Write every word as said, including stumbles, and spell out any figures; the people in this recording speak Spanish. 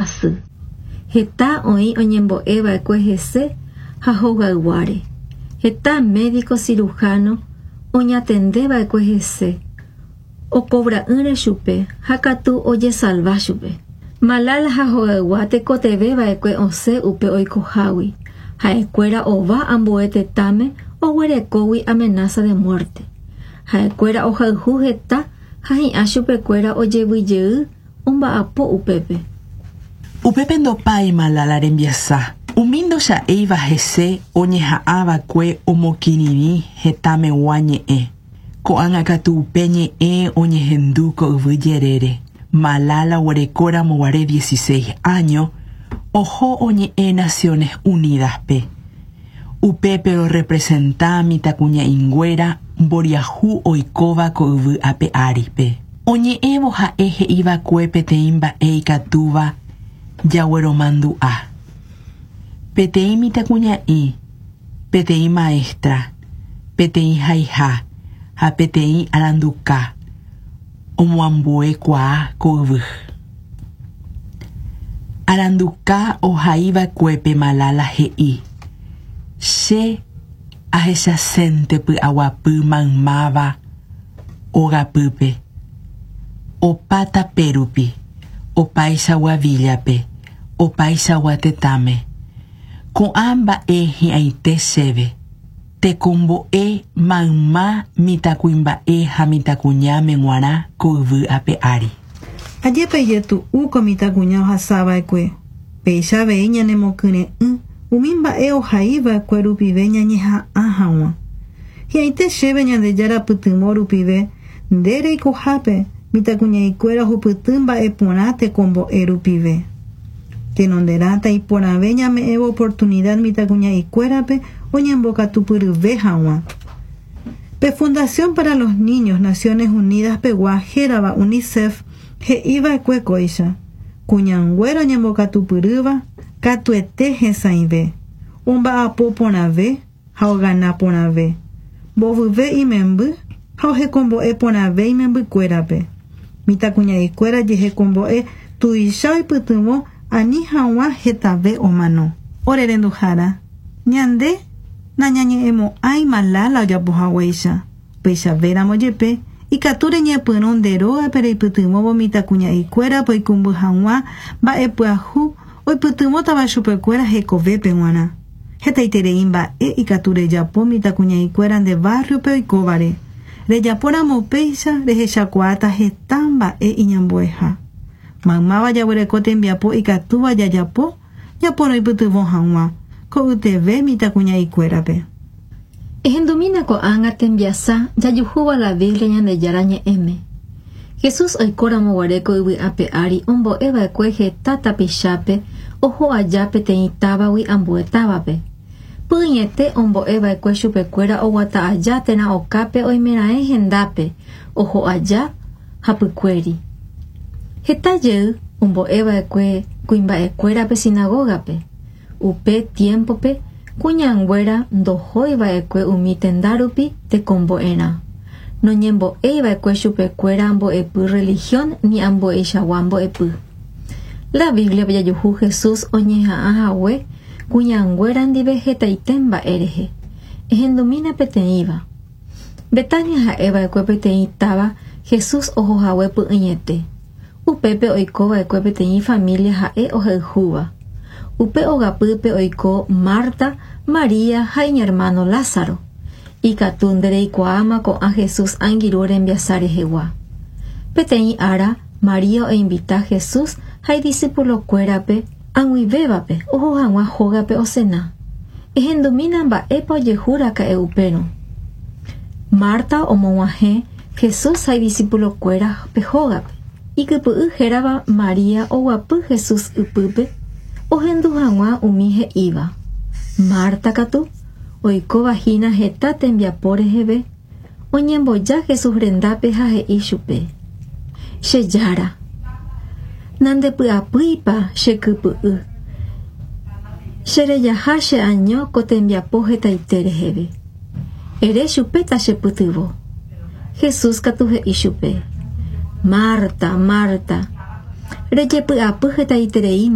asy. Heta oĩ oñembo'eva'ekue hese ha hogayguáre. Heta médico cirujano oñatendeva'ekue hese. Okovra'ỹre chupe ha katu ojesalva chupe. Malala ha hogaygua tekoteveva'ekue osẽ upe oikohágui. Ha'ekuéra ova ambue tetãme oguerekógui amenaza de muerte. Ha'ekuéra ohayhu heta ha hi'ã chupekuéra ojevyjey omba'apo upépe. Upépe ndopái Malala rembiasa. Umi ndocha'éiva hese oñeha'ãva'ekue omokirĩri hetãmegua ñe'ẽ. Ko'ág̃a katu upe ñe'ẽ oñehendu ko yvy jerére. Malala guerekóramo guare dieciséis años oho oñe'ẽ Naciones Unidaspe. Upépe representa mitãkuña'ĩnguéra mboriahu oikóva ko yvy ápe áripe. Oñe'ẽvo ha'e he'íva'ekue peteĩ mba'e ikatúva jagueromandu'a. Peteĩ mitãkuña'ĩ, peteĩ maestra, peteĩ haiha ha peteĩ aranduka omoambuekuaa ko yvy. Aranduka ohaíva'ekuépe Malala he'i. Che ahechasente py'aguapy maymáva ogapýpe. Opáta Pérupi, opaichagua Villape, opaichagua tetãme. Ko'ã mba'e hi'ãite chéve. Tekombo'e mayma mitãkuimba'e ha mitãkuña meg̃uarã ko yvy ápe ári. Ajépa ijetu'u ko mitãkuña ohasava'ekue. Péicha avei ñanemokyre'ỹ umi mba'e ohaíva'ekue rupive ñañeha'ã hag̃ua. Hi'ãite chéve Ñandejára Pytyvõ rupive nde reikohápe mitãkuñaikuéra ohupyty mba'e porã tekombo'e rupive. Tenonderãta iporãve ñame'ẽvo oportunidad mitãkuñaikuérape oñembokatupyryve hag̃ua. Pe Fundación para los Niños Naciones Unidas pegua hérava UNICEF he'íva'ekue kóicha. Kuñanguéra oñembokatupyrýva katuete hesãive. Omba'apo porãve ha ogana porãve. Mbovyve imemby ha ohekombo'e porãve imembykuérape. Mitãkuñaikuéra jehekombo'e tuicha oipytyvõ ani hag̃ua hetave omano. Orerenduhára. Ñande nañañe'ẽmo'ãi Malala ojapohaguéicha. Peichavéramo jepe ikatu reñepyrũ nde rógape reipytyvõvo mitãkuñaikuérape oikũmby hag̃ua mba'epyahu oipytyvõtava chupekuéra hekovépe g̃uarã. Hetaiterei mba'e ikatu rejapo mitãkuñaikuéra nde barriope oikóvare. Rejapóramo péicha rehechakuaáta heta mba'e iñambueha. Maymáva jaguereko tembiapo ikatúva jajapo japórõ oipytyvõ hag̃ua ko yteve mitãkuñaikuérape. Ehendumína ko'ág̃a tembiasa jajuhúva la Biblia Ñandejára ñe'ẽme. Jesús oikóramo guare ko yvy ápe ári ombo'eva'ekue heta tapichápe oho aja peteĩ távagui ambue távape. Py'ỹiete ombo'eva'ekue chupekuéra oguata aja térã okápe oimeraẽ hendápe oho aja hapykuéri. Heta jey ombo'eva'ekue kuimba'ekuérape sinagógape. Upe tiempope kuñanguéra ndohóiva'ekue umi tendárupi tekombo'erã. Noñembo'éiva'ekue chupekuéra ambo'epy religión ni ambo'eichagua mbo'epy. La Biblia jajuhu Jesús oñeha'ãhague kuñanguéra ndive hetaite mba'e rehe. Ehendumína peteĩva. Betania ha'eva'ekue peteĩ táva Jesús ohohague py'ỹiete. Upépe oikóva'ekue peteĩ familia ha'e ohayhúva. Upe ogapýpe oiko Marta, María ha iñermano Lázaro. Ikatu ndereikuaáma ko'ã Jesús angirũ rembiasa rehegua. Peteĩ ára María oimbita Jesús ha idiscipulokuérape ag̃uivévape oho hag̃ua hógape osẽna. Ehendumína mba'épa ojehuraka'e upérõ. Marta omog̃uahẽ Jesús ha idiscipulokuéra pe hógape. Ikypy'y hérava María oguapy Jesús ypýpe ohendu hag̃ua umi he'íva. Marta katu oikovahína heta tembiapo reheve oñemboja Jesús rendápe ha he'i chupe. Chejára. Nandepy'apýipa chekypy'y. Cherejaha che año ko tembiapo hetaite reheve. Ere chupe ta chepytyvõ. Jesús katu he'i chupe. Marta, Marta. Rejepy'apy hetaiterei